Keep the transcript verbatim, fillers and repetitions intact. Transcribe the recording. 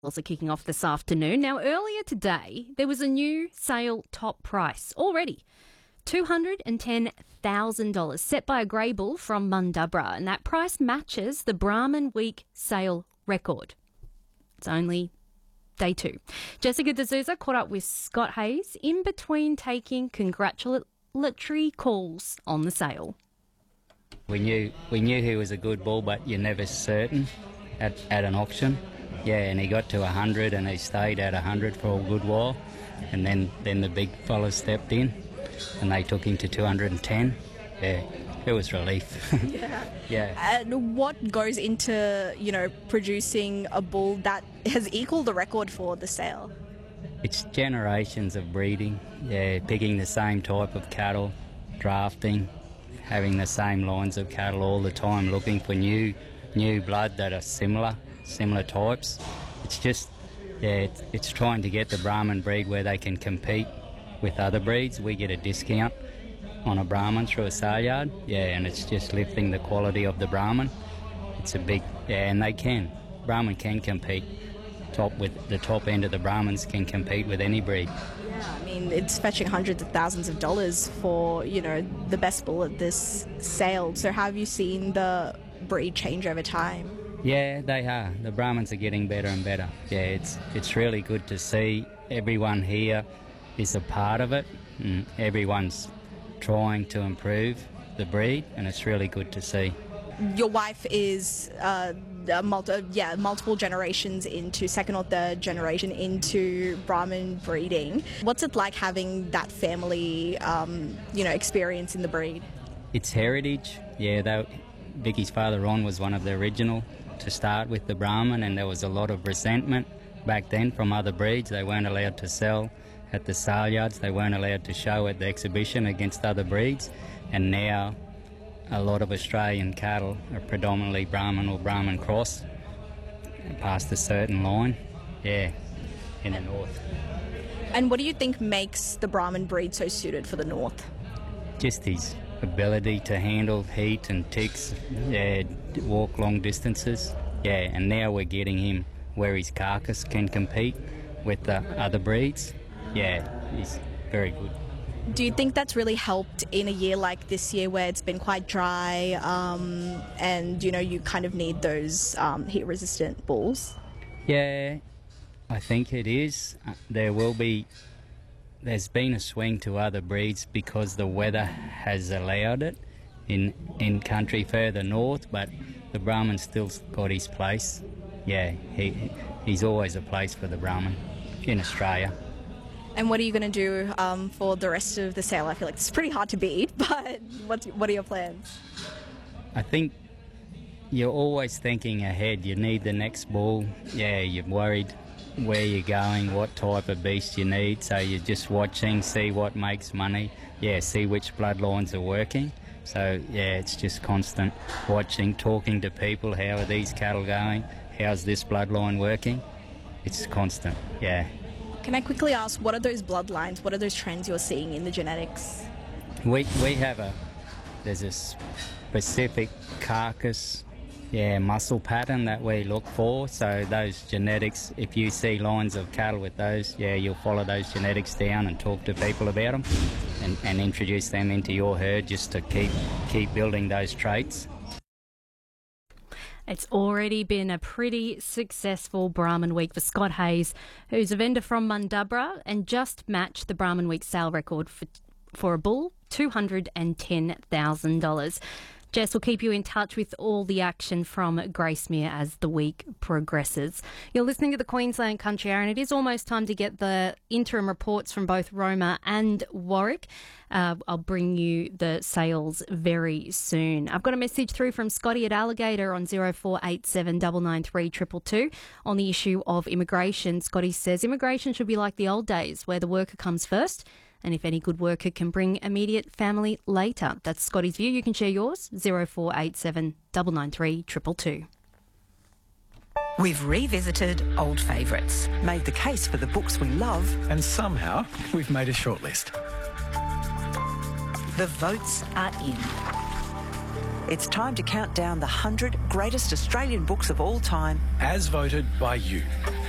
Are kicking off this afternoon. Now, earlier today, there was a new sale top price already, two hundred ten thousand dollars, set by a grey bull from Mundubbera, and that price matches the Brahman Week sale record. It's only day two. Jessica D'Souza caught up with Scott Hayes in between taking congratulatory calls on the sale. We knew we knew he was a good bull, but you're never certain at, at an auction. Yeah, and he got to one hundred and he stayed at one hundred for a good while. And then, then the big fellas stepped in and they took him to two hundred ten. Yeah, it was relief. Yeah. Yeah. And what goes into, you know, producing a bull that has equalled the record for the sale? It's generations of breeding. Yeah, picking the same type of cattle, drafting, having the same lines of cattle all the time, looking for new, new blood that are similar. similar types. It's just, yeah, it's, it's trying to get the Brahman breed where they can compete with other breeds. We get a discount on a Brahman through a sale yard, yeah, and it's just lifting the quality of the Brahman. It's a big, yeah, and they can. Brahman can compete. Top with the top end of the Brahmans can compete with any breed. Yeah, I mean, it's fetching hundreds of thousands of dollars for, you know, the best bull at this sale. So have you seen the breed change over time? Yeah, they are. The Brahmans are getting better and better. Yeah, it's it's really good to see. Everyone here is a part of it. And everyone's trying to improve the breed, and it's really good to see. Your wife is uh, a multi, yeah, multiple generations into, second or third generation into Brahman breeding. What's it like having that family, um, you know, experience in the breed? It's heritage. Yeah, they, Vicky's father Ron was one of the original to start with the Brahman, and there was a lot of resentment back then from other breeds. They weren't allowed to sell at the sale yards, they weren't allowed to show at the exhibition against other breeds, and now a lot of Australian cattle are predominantly Brahman or Brahman cross past a certain line, yeah, in the north. And what do you think makes the Brahman breed so suited for the north? Just his ability to handle heat and ticks, yeah, walk long distances, yeah, and now we're getting him where his carcass can compete with the other breeds. Yeah, he's very good. Do you think that's really helped in a year like this year where it's been quite dry, um, and you know you kind of need those um, heat-resistant bulls? Yeah, I think it is. Uh, there will be. There's been a swing to other breeds because the weather has allowed it in in country further north, but the Brahman's still got his place. Yeah, he he's always a place for the Brahman in Australia. And what are you going to do um, for the rest of the sale? I feel like it's pretty hard to beat, but what's, what are your plans? I think you're always thinking ahead. You need the next bull. Yeah, you're worried where you're going, what type of beast you need, so you're just watching, see what makes money, yeah, see which bloodlines are working. So yeah, it's just constant watching, talking to people, how are these cattle going, how's this bloodline working. It's constant, yeah. Can I quickly ask, what are those bloodlines, what are those trends you're seeing in the genetics? We, we have a, there's a specific carcass, yeah, muscle pattern that we look for. So those genetics, if you see lines of cattle with those, yeah, you'll follow those genetics down and talk to people about them and, and introduce them into your herd just to keep keep building those traits. It's already been a pretty successful Brahman Week for Scott Hayes, who's a vendor from Mundubbera, and just matched the Brahman Week sale record for, for a bull, two hundred ten thousand dollars. Jess will keep you in touch with all the action from Gracemere as the week progresses. You're listening to the Queensland Country Hour, and it is almost time to get the interim reports from both Roma and Warwick. Uh, I'll bring you the sales very soon. I've got a message through from Scotty at Alligator on zero four eight seven nine nine three two two two on the issue of immigration. Scotty says immigration should be like the old days where the worker comes first, and if any good worker can bring immediate family later. That's Scotty's view. You can share yours, zero four eight seven nine nine three two two two. We've revisited old favourites, made the case for the books we love, and somehow we've made a shortlist. The votes are in. It's time to count down the one hundred greatest Australian books of all time, as voted by you.